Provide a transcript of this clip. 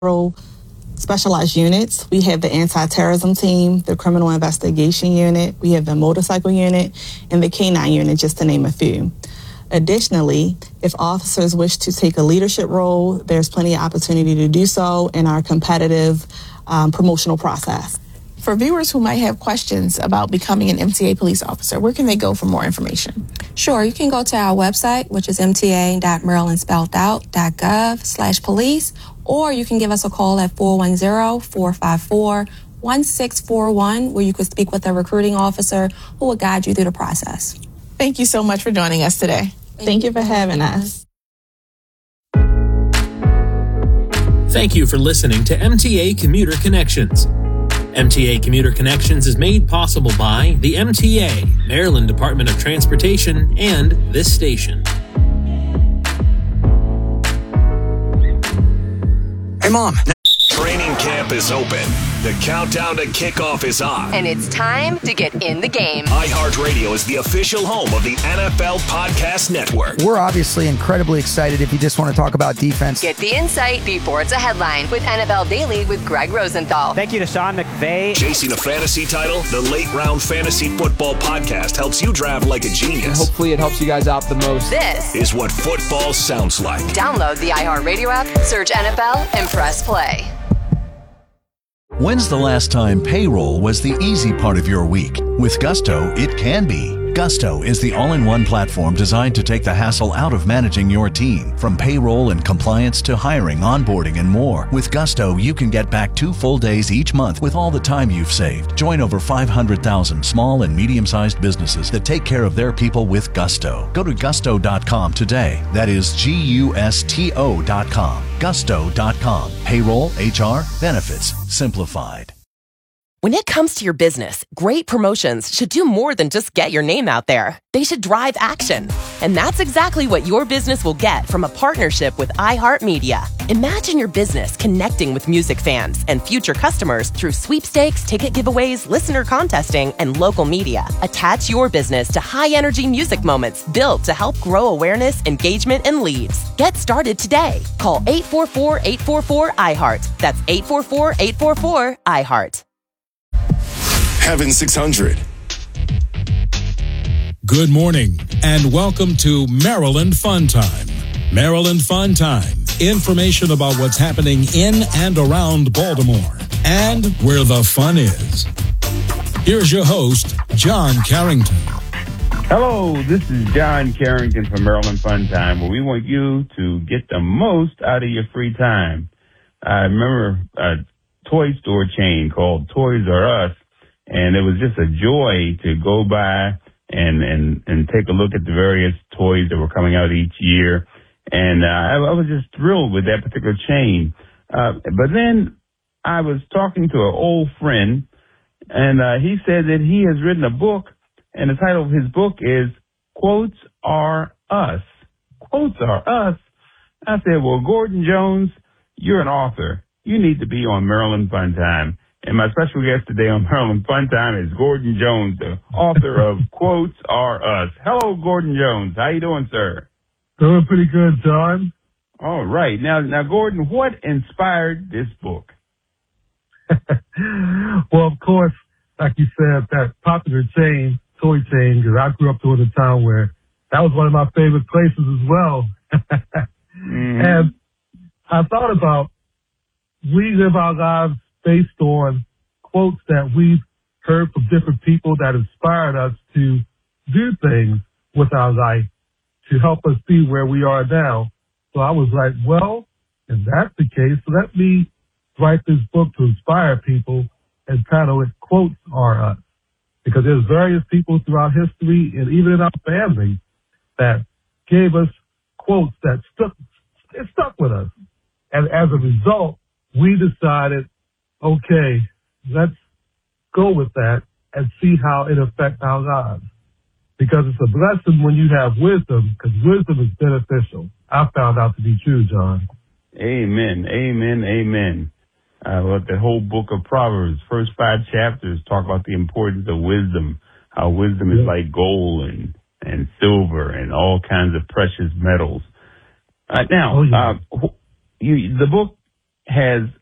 specialized units. We have the anti-terrorism team, the criminal investigation unit, we have the motorcycle unit, and the K-9 unit, just to name a few. Additionally, if officers wish to take a leadership role, there's plenty of opportunity to do so in our competitive promotional process. For viewers who might have questions about becoming an MTA police officer, where can they go for more information? Sure, you can go to our website, which is mta.marylandspelledout.gov/police, or you can give us a call at 410-454-1641, where you could speak with a recruiting officer who will guide you through the process. Thank you so much for joining us today. Thank you for having us. Thank you for listening to MTA Commuter Connections. MTA Commuter Connections is made possible by the MTA, Maryland Department of Transportation, and this station. Hey, Mom. Training camp is open. The countdown to kickoff is on. And it's time to get in the game. iHeartRadio is the official home of the NFL Podcast Network. We're obviously incredibly excited if you just want to talk about defense. Get the insight before it's a headline with NFL Daily with Greg Rosenthal. Thank you to Sean McVay. Chasing a fantasy title, the Late Round Fantasy Football Podcast helps you draft like a genius. And hopefully it helps you guys out the most. This is what football sounds like. Download the iHeartRadio app, search NFL, and press play. When's the last time payroll was the easy part of your week? With Gusto, it can be. Gusto is the all-in-one platform designed to take the hassle out of managing your team. From payroll and compliance to hiring, onboarding, and more. With Gusto, you can get back 2 full days each month with all the time you've saved. Join over 500,000 small and medium-sized businesses that take care of their people with Gusto. Go to gusto.com today. That is Gusto.com. Gusto.com. Payroll, HR, benefits, simplified. When it comes to your business, great promotions should do more than just get your name out there. They should drive action. And that's exactly what your business will get from a partnership with iHeartMedia. Imagine your business connecting with music fans and future customers through sweepstakes, ticket giveaways, listener contesting, and local media. Attach your business to high-energy music moments built to help grow awareness, engagement, and leads. Get started today. Call 844-844-IHEART. That's 844-844-IHEART. Heaven 600. Good morning and welcome to Maryland Fun Time. Maryland Fun Time. Information about what's happening in and around Baltimore and where the fun is. Here's your host, John Carrington. Hello, this is John Carrington from Maryland Fun Time, where we want you to get the most out of your free time. I remember a toy store chain called Toys R Us. And it was just a joy to go by and take a look at the various toys that were coming out each year. And I was just thrilled with that particular chain. But then I was talking to an old friend, and he said that he has written a book, and the title of his book is Quotes Are Us. Quotes Are Us. I said, well, Gordon Jones, you're an author. You need to be on Maryland Fun Time. And my special guest today on Maryland Fun Time is Gordon Jones, the author of Quotes Are Us. Hello, Gordon Jones. How you doing, sir? Doing pretty good, John. All right. Now, Gordon, what inspired this book? Well, of course, like you said, that popular chain, toy chain, because I grew up in a town where that was one of my favorite places as well. And I thought about we live our lives based on quotes that we've heard from different people that inspired us to do things with our life to help us be where we are now. So I was like, well, if that's the case, let me write this book to inspire people and title it Quotes Are Us. Because there's various people throughout history and even in our family that gave us quotes that stuck with us. And as a result, we decided, okay, let's go with that and see how it affects our lives. Because it's a blessing when you have wisdom, because wisdom is beneficial. I found out to be true, John. Amen, amen, amen. The whole book of Proverbs, first 5 chapters talk about the importance of wisdom, how wisdom is like gold and silver and all kinds of precious metals. The book has